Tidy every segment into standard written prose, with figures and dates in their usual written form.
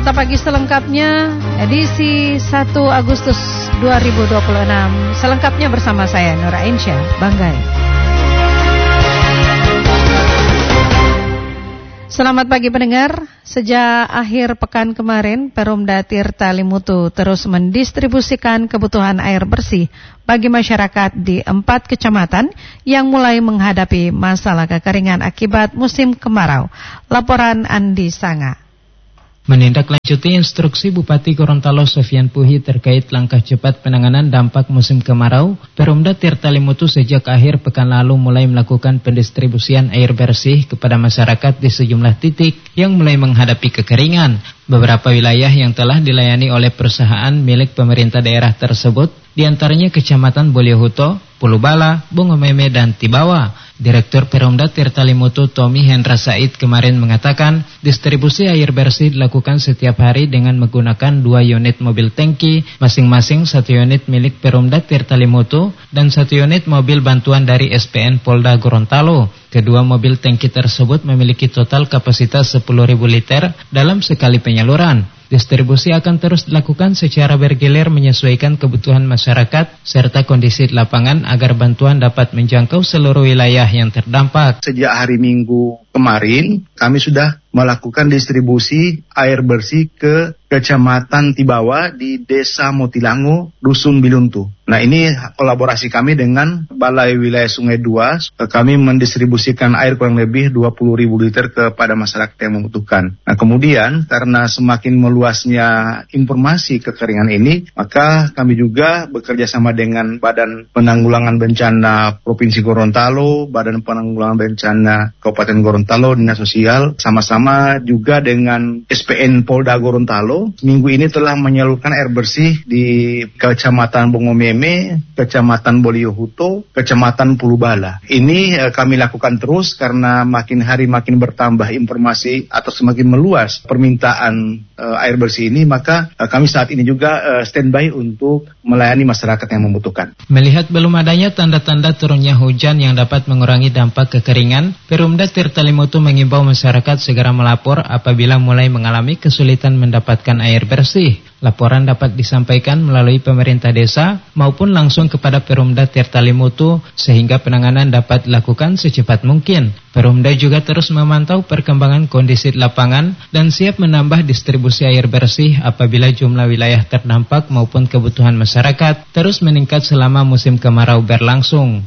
Warta Pagi selengkapnya edisi 1 Agustus 2026. Selengkapnya bersama saya Nur Ainsyah Banggai. Selamat pagi pendengar. Sejak akhir pekan kemarin, Perumda Tirta Limutu terus mendistribusikan kebutuhan air bersih bagi masyarakat di 4 kecamatan yang mulai menghadapi masalah kekeringan akibat musim kemarau. Laporan Andi Sanga. Menindaklanjuti instruksi Bupati Gorontalo Sofian Puhi terkait langkah cepat penanganan dampak musim kemarau, Perumda Tirta Limutu sejak akhir pekan lalu mulai melakukan pendistribusian air bersih kepada masyarakat di sejumlah titik yang mulai menghadapi kekeringan. Beberapa wilayah yang telah dilayani oleh perusahaan milik pemerintah daerah tersebut, diantaranya Kecamatan Boliohuto, Pulubala, Bongomeme, dan Tibawa. Direktur Perumda Tirta Limutu Tommy Hendra Said kemarin mengatakan distribusi air bersih dilakukan setiap hari dengan menggunakan 2 unit mobil tangki, masing-masing 1 unit milik Perumda Tirta Limutu dan 1 unit mobil bantuan dari SPN Polda Gorontalo. Kedua mobil tangki tersebut memiliki total kapasitas 10.000 liter dalam sekali penyaluran. Distribusi akan terus dilakukan secara bergilir menyesuaikan kebutuhan masyarakat serta kondisi lapangan agar bantuan dapat menjangkau seluruh wilayah yang terdampak. Sejak hari Minggu kemarin, kami sudah melakukan distribusi air bersih ke Kecamatan Tibawa di Desa Motilango, Dusun Biluntu. Nah, ini kolaborasi kami dengan Balai Wilayah Sungai 2. Kami mendistribusikan air kurang lebih 20.000 liter kepada masyarakat yang membutuhkan. Nah, kemudian karena semakin meluasnya informasi kekeringan ini, maka kami juga bekerja sama dengan Badan Penanggulangan Bencana Provinsi Gorontalo, Badan Penanggulangan Bencana Kabupaten Gorontalo, Dinas Sosial, sama-sama juga dengan SPN Polda Gorontalo. Minggu ini telah menyalurkan air bersih di Kecamatan Bongomeme, Kecamatan Boliohuto, Kecamatan Pulubala. Ini kami lakukan terus karena makin hari makin bertambah informasi atau semakin meluas permintaan air bersih ini, maka kami saat ini juga standby untuk melayani masyarakat yang membutuhkan. Melihat belum adanya tanda-tanda turunnya hujan yang dapat mengurangi dampak kekeringan, Perumda Tirta Limutu mengimbau masyarakat segera melapor apabila mulai mengalami kesulitan mendapatkan air bersih. Laporan dapat disampaikan melalui pemerintah desa maupun langsung kepada Perumda Tirta Limutu sehingga penanganan dapat dilakukan secepat mungkin. Perumda juga terus memantau perkembangan kondisi lapangan dan siap menambah distribusi air bersih apabila jumlah wilayah terdampak maupun kebutuhan masyarakat terus meningkat selama musim kemarau berlangsung.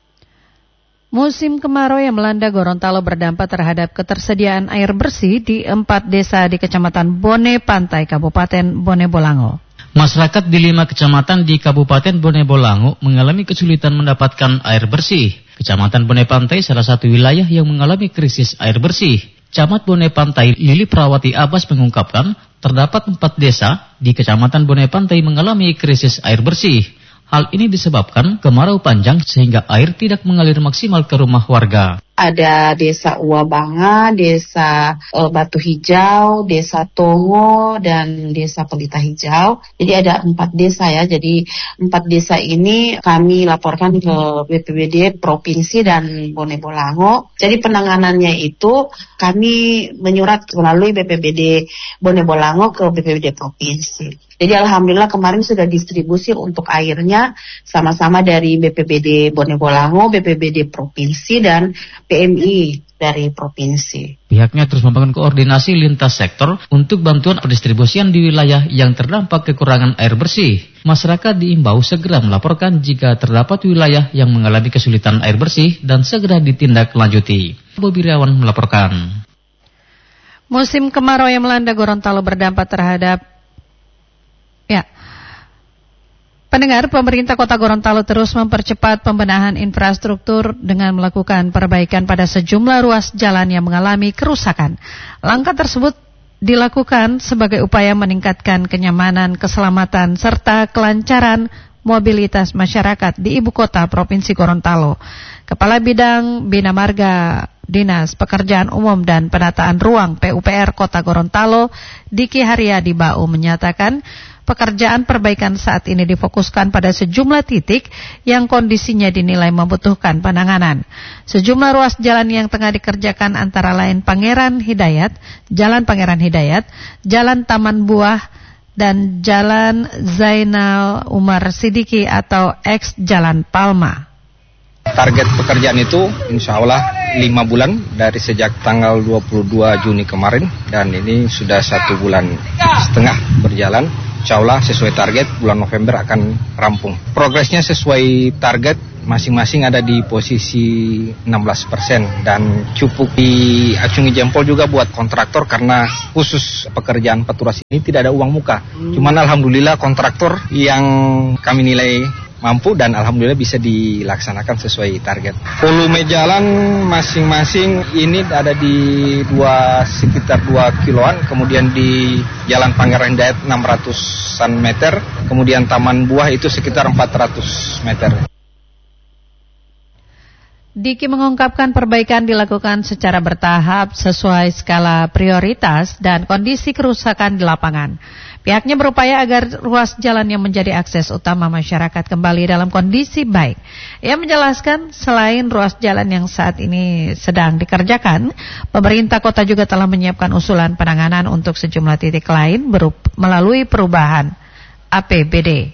Musim kemarau yang melanda Gorontalo berdampak terhadap ketersediaan air bersih di 4 desa di Kecamatan Bone Pantai, Kabupaten Bone Bolango. Masyarakat di 5 kecamatan di Kabupaten Bone Bolango mengalami kesulitan mendapatkan air bersih. Kecamatan Bone Pantai salah satu wilayah yang mengalami krisis air bersih. Camat Bone Pantai Lili Prawati Abbas mengungkapkan terdapat 4 desa di Kecamatan Bone Pantai mengalami krisis air bersih. Hal ini disebabkan kemarau panjang sehingga air tidak mengalir maksimal ke rumah warga. Ada Desa Uabanga, Desa Batu Hijau, Desa Tongo, dan Desa Pelita Hijau. Jadi ada 4 desa ya. Jadi 4 desa ini kami laporkan ke BPBD Provinsi dan Bone Bolango. Jadi penanganannya itu kami menyurat melalui BPBD Bone Bolango ke BPBD Provinsi. Jadi alhamdulillah kemarin sudah distribusi untuk airnya sama-sama dari BPBD Bone Bolango, BPBD Provinsi, dan PMI dari provinsi. Pihaknya terus membangun koordinasi lintas sektor untuk bantuan pendistribusian di wilayah yang terdampak kekurangan air bersih. Masyarakat diimbau segera melaporkan jika terdapat wilayah yang mengalami kesulitan air bersih dan segera ditindaklanjuti. Bobi Riawan melaporkan. Musim kemarau yang melanda Gorontalo berdampak terhadap pendengar, pemerintah Kota Gorontalo terus mempercepat pembenahan infrastruktur dengan melakukan perbaikan pada sejumlah ruas jalan yang mengalami kerusakan. Langkah tersebut dilakukan sebagai upaya meningkatkan kenyamanan, keselamatan, serta kelancaran mobilitas masyarakat di Ibu Kota Provinsi Gorontalo. Kepala Bidang Bina Marga Dinas Pekerjaan Umum dan Penataan Ruang PUPR Kota Gorontalo, Diki Haryadi Bau menyatakan pekerjaan perbaikan saat ini difokuskan pada sejumlah titik yang kondisinya dinilai membutuhkan penanganan. Sejumlah ruas jalan yang tengah dikerjakan antara lain Jalan Pangeran Hidayat, Jalan Taman Buah, dan Jalan Zainal Umar Sidiki atau X Jalan Palma. Target pekerjaan itu insya Allah 5 bulan dari sejak tanggal 22 Juni kemarin, dan ini sudah 1 bulan setengah berjalan. Insya Allah sesuai target bulan November akan rampung. Progresnya sesuai target, masing-masing ada di posisi 16% dan cukup diacungi jempol juga buat kontraktor karena khusus pekerjaan peturas ini tidak ada uang muka. Cuman alhamdulillah kontraktor yang kami nilai mampu dan alhamdulillah bisa dilaksanakan sesuai target. Volume jalan masing-masing ini ada di sekitar 2 kiloan, kemudian di Jalan Pangeran Hidayat 600-an meter, kemudian Taman Buah itu sekitar 400 meter. Diki mengungkapkan perbaikan dilakukan secara bertahap sesuai skala prioritas dan kondisi kerusakan di lapangan. Pihaknya berupaya agar ruas jalan yang menjadi akses utama masyarakat kembali dalam kondisi baik. Ia menjelaskan selain ruas jalan yang saat ini sedang dikerjakan, pemerintah kota juga telah menyiapkan usulan penanganan untuk sejumlah titik lain melalui perubahan APBD.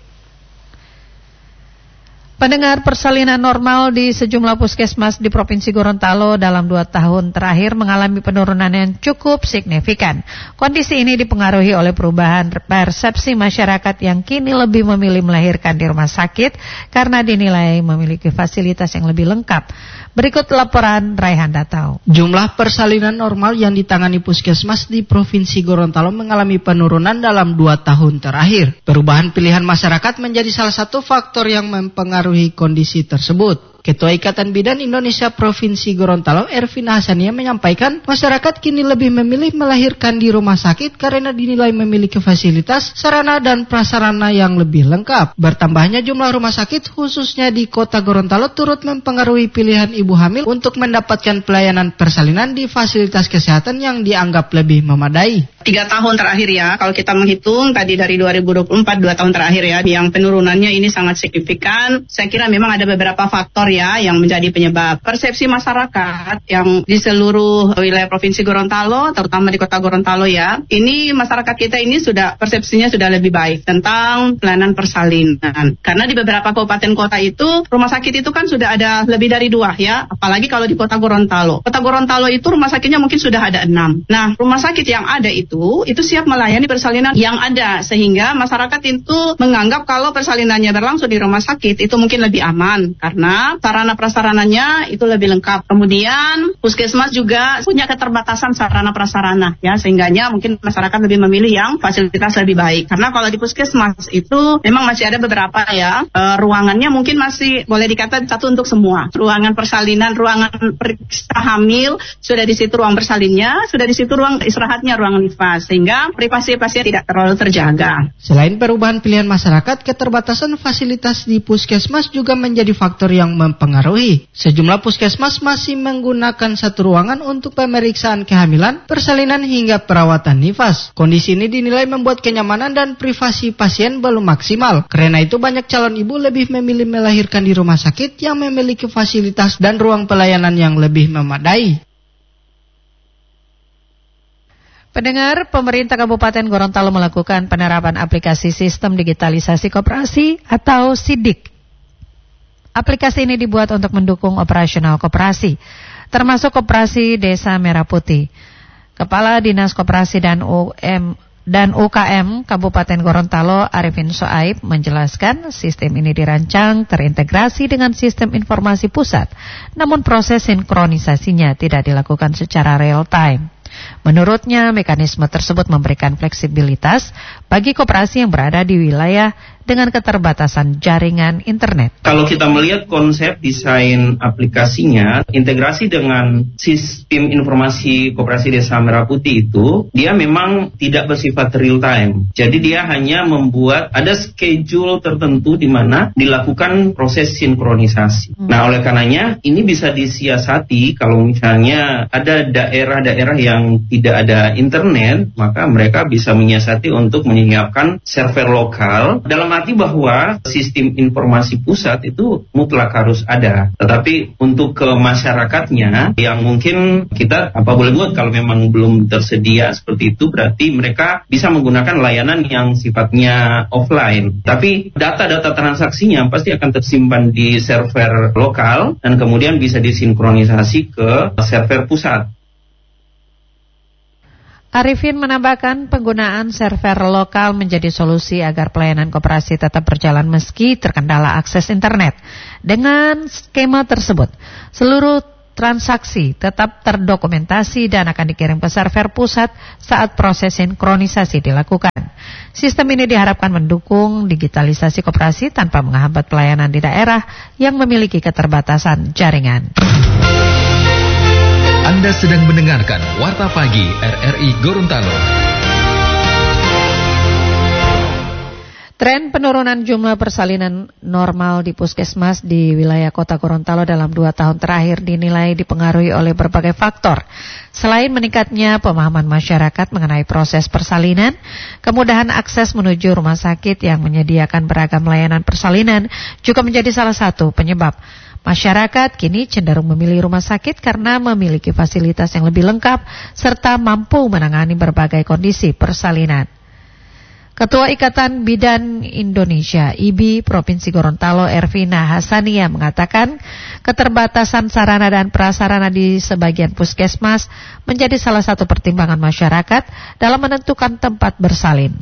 Pendengar, persalinan normal di sejumlah puskesmas di Provinsi Gorontalo dalam 2 tahun terakhir mengalami penurunan yang cukup signifikan. Kondisi ini dipengaruhi oleh perubahan persepsi masyarakat yang kini lebih memilih melahirkan di rumah sakit karena dinilai memiliki fasilitas yang lebih lengkap. Berikut laporan Raihan Datau. Jumlah persalinan normal yang ditangani puskesmas di Provinsi Gorontalo mengalami penurunan dalam 2 tahun terakhir. Perubahan pilihan masyarakat menjadi salah satu faktor yang mempengaruhi kondisi tersebut. Ketua Ikatan Bidan Indonesia Provinsi Gorontalo, Ervin Hasania, menyampaikan masyarakat kini lebih memilih melahirkan di rumah sakit karena dinilai memiliki fasilitas, sarana dan prasarana yang lebih lengkap. Bertambahnya jumlah rumah sakit khususnya di Kota Gorontalo turut mempengaruhi pilihan ibu hamil untuk mendapatkan pelayanan persalinan di fasilitas kesehatan yang dianggap lebih memadai. 3 tahun terakhir ya, kalau kita menghitung tadi dari 2024, 2 tahun terakhir ya, yang penurunannya ini sangat signifikan. Saya kira memang ada beberapa faktor ya yang menjadi penyebab. Persepsi masyarakat yang di seluruh wilayah Provinsi Gorontalo, terutama di Kota Gorontalo ya, ini masyarakat kita ini persepsinya sudah lebih baik tentang pelayanan persalinan. Karena di beberapa kabupaten kota itu, rumah sakit itu kan sudah ada lebih dari 2 ya, apalagi kalau di Kota Gorontalo. Kota Gorontalo itu rumah sakitnya mungkin sudah ada 6. Nah, rumah sakit yang ada itu siap melayani persalinan yang ada, sehingga masyarakat itu menganggap kalau persalinannya berlangsung di rumah sakit itu mungkin lebih aman karena sarana prasarananya itu lebih lengkap. Kemudian puskesmas juga punya keterbatasan sarana prasarana ya, sehingganya mungkin masyarakat lebih memilih yang fasilitas lebih baik. Karena kalau di puskesmas itu memang masih ada beberapa ya ruangannya mungkin masih boleh dikatakan satu untuk semua. Ruangan persalinan, ruangan periksa hamil sudah di situ ruang bersalinnya, sudah di situ ruang istirahatnya, ruangan nifas, sehingga privasi pasien tidak terlalu terjaga. Selain perubahan pilihan masyarakat, keterbatasan fasilitas di puskesmas juga menjadi faktor yang mempengaruhi. Sejumlah puskesmas masih menggunakan satu ruangan untuk pemeriksaan kehamilan, persalinan hingga perawatan nifas. Kondisi ini dinilai membuat kenyamanan dan privasi pasien belum maksimal. Karena itu banyak calon ibu lebih memilih melahirkan di rumah sakit yang memiliki fasilitas dan ruang pelayanan yang lebih memadai. Pendengar, pemerintah Kabupaten Gorontalo melakukan penerapan aplikasi Sistem Digitalisasi Koperasi atau SIDIK. Aplikasi ini dibuat untuk mendukung operasional koperasi, termasuk Koperasi Desa Merah Putih. Kepala Dinas Koperasi dan UKM Kabupaten Gorontalo, Arifin Soaib, menjelaskan sistem ini dirancang terintegrasi dengan sistem informasi pusat, namun proses sinkronisasinya tidak dilakukan secara real time. Menurutnya, mekanisme tersebut memberikan fleksibilitas bagi koperasi yang berada di wilayah dengan keterbatasan jaringan internet. Kalau kita melihat konsep desain aplikasinya, integrasi dengan sistem informasi Koperasi Desa Merah Putih itu, dia memang tidak bersifat real time. Jadi dia hanya membuat ada schedule tertentu di mana dilakukan proses sinkronisasi. Nah, oleh karenanya ini bisa disiasati kalau misalnya ada daerah-daerah yang tidak ada internet, maka mereka bisa menyiasati untuk menyiapkan server lokal, dalam arti bahwa sistem informasi pusat itu mutlak harus ada. Tetapi untuk ke masyarakatnya yang mungkin kita apa boleh buat kalau memang belum tersedia seperti itu, berarti mereka bisa menggunakan layanan yang sifatnya offline. Tapi data-data transaksinya pasti akan tersimpan di server lokal dan kemudian bisa disinkronisasi ke server pusat. Arifin menambahkan penggunaan server lokal menjadi solusi agar pelayanan koperasi tetap berjalan meski terkendala akses internet. Dengan skema tersebut, seluruh transaksi tetap terdokumentasi dan akan dikirim ke server pusat saat proses sinkronisasi dilakukan. Sistem ini diharapkan mendukung digitalisasi koperasi tanpa menghambat pelayanan di daerah yang memiliki keterbatasan jaringan. Anda sedang mendengarkan Warta Pagi RRI Gorontalo. Tren penurunan jumlah persalinan normal di puskesmas di wilayah kota Gorontalo dalam 2 tahun terakhir dinilai dipengaruhi oleh berbagai faktor. Selain meningkatnya pemahaman masyarakat mengenai proses persalinan, kemudahan akses menuju rumah sakit yang menyediakan beragam layanan persalinan juga menjadi salah satu penyebab. Masyarakat kini cenderung memilih rumah sakit karena memiliki fasilitas yang lebih lengkap serta mampu menangani berbagai kondisi persalinan. Ketua Ikatan Bidan Indonesia (IBI) Provinsi Gorontalo Ervina Hasania mengatakan keterbatasan sarana dan prasarana di sebagian puskesmas menjadi salah satu pertimbangan masyarakat dalam menentukan tempat bersalin.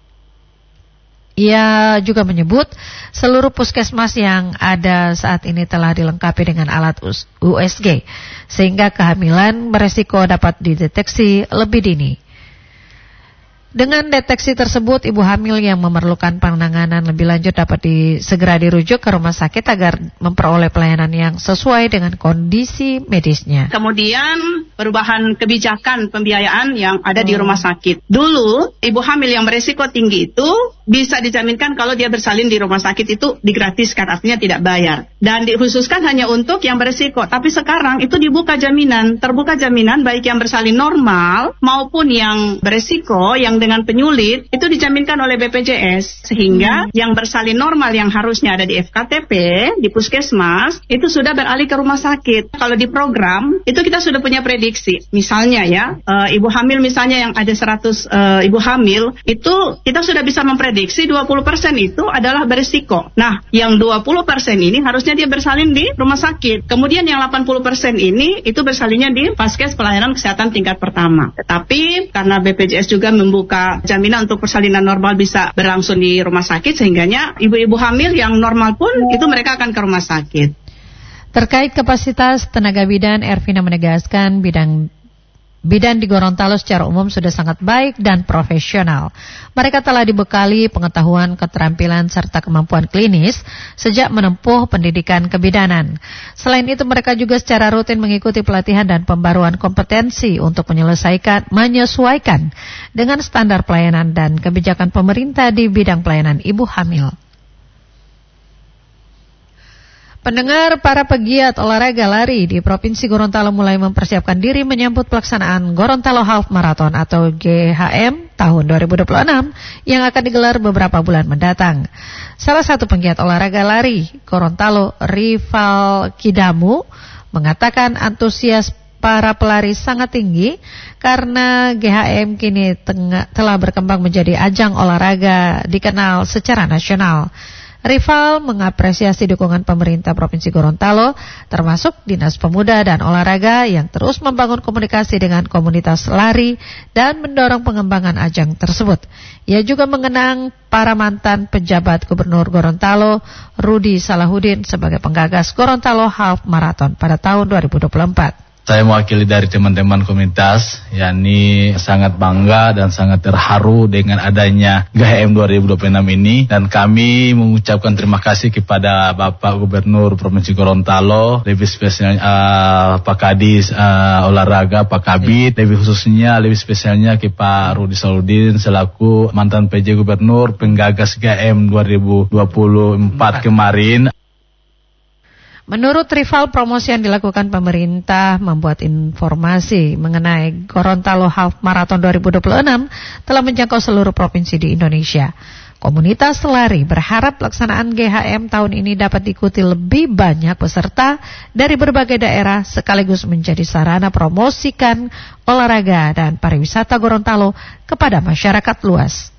Ia juga menyebut seluruh puskesmas yang ada saat ini telah dilengkapi dengan alat USG sehingga kehamilan beresiko dapat dideteksi lebih dini. Dengan deteksi tersebut, ibu hamil yang memerlukan penanganan lebih lanjut dapat segera dirujuk ke rumah sakit agar memperoleh pelayanan yang sesuai dengan kondisi medisnya. Kemudian perubahan kebijakan pembiayaan yang ada di rumah sakit. Dulu, ibu hamil yang beresiko tinggi itu bisa dijaminkan kalau dia bersalin di rumah sakit itu digratiskan, artinya tidak bayar. Dan dikhususkan hanya untuk yang beresiko. Tapi sekarang itu dibuka jaminan, terbuka jaminan baik yang bersalin normal maupun yang beresiko, yang dengan penyulit itu dijaminkan oleh BPJS sehingga yang bersalin normal yang harusnya ada di FKTP di puskesmas itu sudah beralih ke rumah sakit. Kalau di program itu kita sudah punya prediksi, misalnya ya ibu hamil misalnya yang ada 100 ibu hamil itu kita sudah bisa memprediksi 20% itu adalah berisiko. Nah yang 20% ini harusnya dia bersalin di rumah sakit, kemudian yang 80% ini itu bersalinnya di Vaskes pelayanan kesehatan tingkat pertama. Tetapi karena BPJS juga membuka jaminan untuk persalinan normal bisa berlangsung di rumah sakit, sehingganya ibu-ibu hamil yang normal pun itu mereka akan ke rumah sakit. Terkait kapasitas tenaga bidan, Ervina menegaskan bidan di Gorontalo secara umum sudah sangat baik dan profesional. Mereka telah dibekali pengetahuan, keterampilan, serta kemampuan klinis sejak menempuh pendidikan kebidanan. Selain itu, mereka juga secara rutin mengikuti pelatihan dan pembaruan kompetensi untuk menyesuaikan dengan standar pelayanan dan kebijakan pemerintah di bidang pelayanan ibu hamil. Pendengar, para pegiat olahraga lari di Provinsi Gorontalo mulai mempersiapkan diri menyambut pelaksanaan Gorontalo Half Marathon atau GHM tahun 2026 yang akan digelar beberapa bulan mendatang. Salah satu penggiat olahraga lari Gorontalo, Rival Kidamu, mengatakan antusias para pelari sangat tinggi karena GHM kini telah berkembang menjadi ajang olahraga dikenal secara nasional. Rival mengapresiasi dukungan pemerintah Provinsi Gorontalo, termasuk Dinas Pemuda dan Olahraga yang terus membangun komunikasi dengan komunitas lari dan mendorong pengembangan ajang tersebut. Ia juga mengenang para mantan pejabat Gubernur Gorontalo, Rudi Salahuddin, sebagai penggagas Gorontalo Half Marathon pada tahun 2024. Saya mewakili dari teman-teman komunitas, yakni sangat bangga dan sangat terharu dengan adanya GHM 2026 ini, dan kami mengucapkan terima kasih kepada Bapak Gubernur Provinsi Gorontalo, lebih spesialnya Pak Kadis olahraga Pak Kabit, lebih spesialnya ke Pak Rudi Saludin selaku mantan PJ Gubernur penggagas GHM 2024 kemarin. Menurut rival, promosi yang dilakukan pemerintah membuat informasi mengenai Gorontalo Half Marathon 2026 telah menjangkau seluruh provinsi di Indonesia. Komunitas lari berharap pelaksanaan GHM tahun ini dapat diikuti lebih banyak peserta dari berbagai daerah sekaligus menjadi sarana promosikan olahraga dan pariwisata Gorontalo kepada masyarakat luas.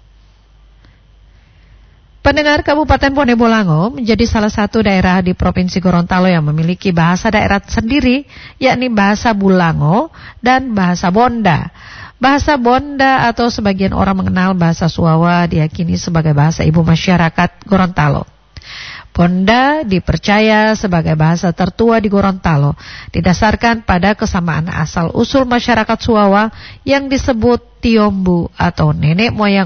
Pendengar, Kabupaten Bone Bolango menjadi salah satu daerah di Provinsi Gorontalo yang memiliki bahasa daerah sendiri, yakni bahasa Bulango dan bahasa Bonda. Bahasa Bonda atau sebagian orang mengenal bahasa Suawa diyakini sebagai bahasa ibu masyarakat Gorontalo. Bonda dipercaya sebagai bahasa tertua di Gorontalo, didasarkan pada kesamaan asal-usul masyarakat Suawa yang disebut Tiombu atau nenek moyang